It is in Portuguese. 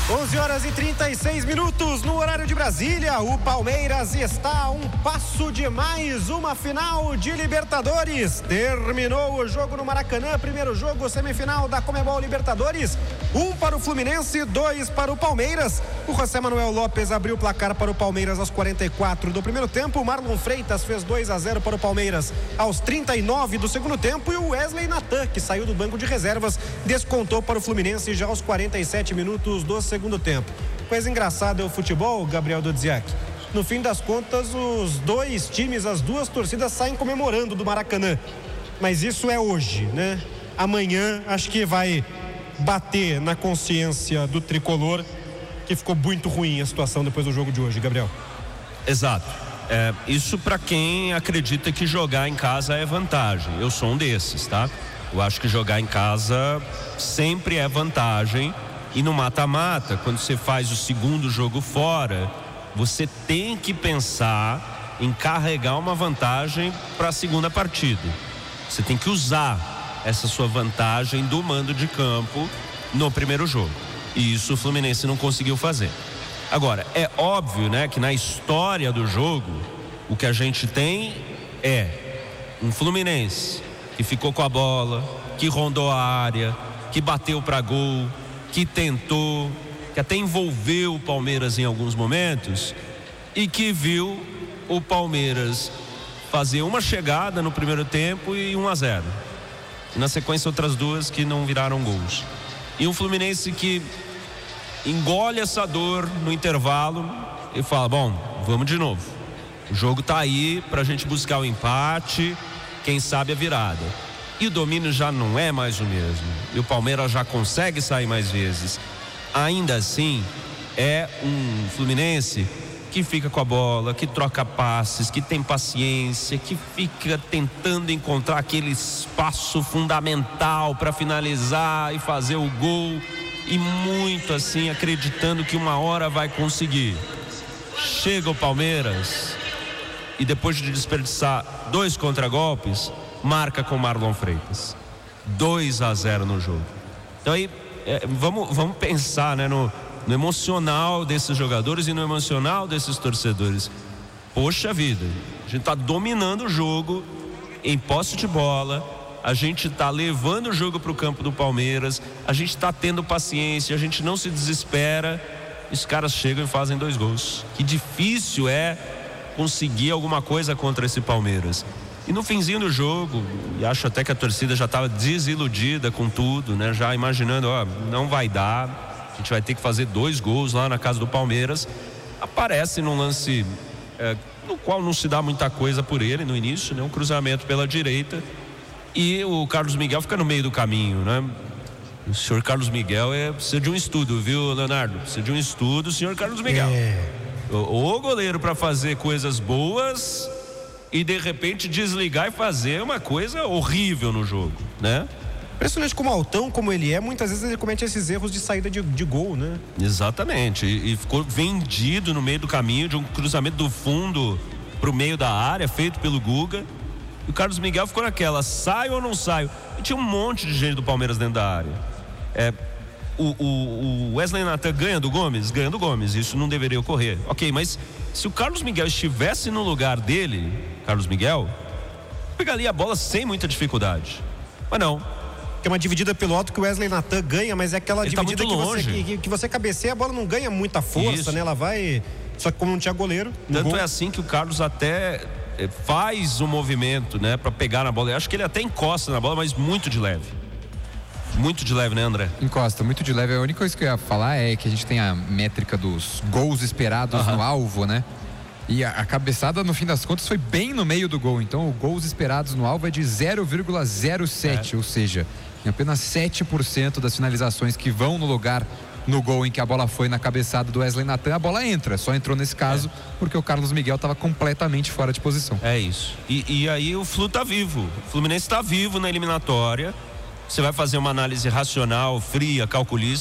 11h36 no horário de Brasília. O Palmeiras está a um passo de mais uma final de Libertadores. Terminou o jogo no Maracanã, primeiro jogo semifinal da Conmebol Libertadores. 1 para o Fluminense, 2 para o Palmeiras. O José Manuel Lopes abriu o placar para o Palmeiras aos 44 do primeiro tempo. O Marlon Freitas fez 2-0 para o Palmeiras aos 39 do segundo tempo. E o Wesley Natan, que saiu do banco de reservas, descontou para o Fluminense já aos 47 minutos do segundo tempo. Coisa engraçada é o futebol, Gabriel Dudziak. No fim das contas, os dois times, as duas torcidas saem comemorando do Maracanã. Mas isso é hoje, né? Amanhã acho que vai bater na consciência do tricolor que ficou muito ruim a situação depois do jogo de hoje, Gabriel. Exato. Isso para quem acredita que jogar em casa é vantagem. Eu sou um desses, tá? Eu acho que jogar em casa sempre é vantagem. E no mata-mata, quando você faz o segundo jogo fora, você tem que pensar em carregar uma vantagem para a segunda partida. Você tem que usar essa sua vantagem do mando de campo no primeiro jogo. E isso o Fluminense não conseguiu fazer. Agora, é óbvio, né, que na história do jogo, o que a gente tem é um Fluminense que ficou com a bola, que rondou a área, que bateu para gol, que tentou, que até envolveu o Palmeiras em alguns momentos e que viu o Palmeiras fazer uma chegada no primeiro tempo e 1-0. E na sequência outras duas que não viraram gols. E um Fluminense que engole essa dor no intervalo e fala, bom, vamos de novo. O jogo tá aí pra gente buscar o empate, quem sabe a virada. E o domínio já não é mais o mesmo. E o Palmeiras já consegue sair mais vezes. Ainda assim, é um Fluminense que fica com a bola, que troca passes, que tem paciência, que fica tentando encontrar aquele espaço fundamental para finalizar e fazer o gol. E muito assim, acreditando que uma hora vai conseguir. Chega o Palmeiras e depois de desperdiçar 2 contragolpes, marca com Marlon Freitas 2-0 no jogo. Então aí vamos pensar, né, no emocional desses jogadores e no emocional desses torcedores. Poxa vida, a gente está dominando o jogo em posse de bola, a gente está levando o jogo para o campo do Palmeiras, a gente está tendo paciência, a gente não se desespera. Os caras chegam e fazem 2 gols. Que difícil é conseguir alguma coisa contra esse Palmeiras. E no finzinho do jogo, e acho até que a torcida já estava desiludida com tudo, né? Já imaginando, não vai dar, a gente vai ter que fazer 2 gols lá na casa do Palmeiras. Aparece num lance no qual não se dá muita coisa por ele no início, né? Um cruzamento pela direita e o Carlos Miguel fica no meio do caminho, né? O senhor Carlos Miguel precisa de um estudo, viu, Leonardo? Precisa de um estudo, senhor Carlos Miguel. O goleiro para fazer coisas boas e de repente desligar e fazer uma coisa horrível no jogo, né? Impressionante como altão, como ele é, muitas vezes ele comete esses erros de saída de gol, né? Exatamente, e ficou vendido no meio do caminho de um cruzamento do fundo pro meio da área, feito pelo Guga. E o Carlos Miguel ficou naquela, saio ou não saio? E tinha um monte de gente do Palmeiras dentro da área. O Wesley Natan ganha do Gomes? Ganha do Gomes, isso não deveria ocorrer. Ok, mas se o Carlos Miguel estivesse no lugar dele, Carlos Miguel, pegaria a bola sem muita dificuldade. Mas não. Tem uma dividida pelo alto que o Wesley Natan ganha, mas é aquela ele dividida tá que você cabeceia, a bola não ganha muita força, isso, né? Ela vai, só que como não tinha goleiro. Tanto gol. É assim que o Carlos até faz o movimento, né, para pegar na bola. Eu acho que ele até encosta na bola, mas muito de leve. Muito de leve, né, André? Encosta, muito de leve. A única coisa que eu ia falar é que a gente tem a métrica dos gols esperados no alvo, né? E a cabeçada, no fim das contas, foi bem no meio do gol. Então, os gols esperados no alvo é de 0,07, ou seja, em apenas 7% das finalizações que vão no lugar no gol em que a bola foi na cabeçada do Wesley Natan, a bola entra. Só entrou nesse caso porque o Carlos Miguel estava completamente fora de posição. É isso. E aí o Flu tá vivo. O Fluminense está vivo na eliminatória. Você vai fazer uma análise racional, fria, calculista.